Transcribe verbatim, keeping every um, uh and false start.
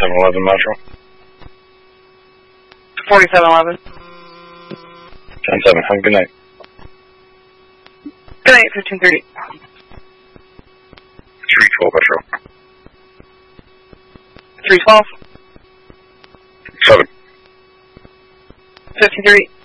forty-seven eleven Metro. forty-seven eleven. ten seven, have a good night. Good night, fifteen thirty. three twelve Metro. three twelve. seven. fifteen thirty.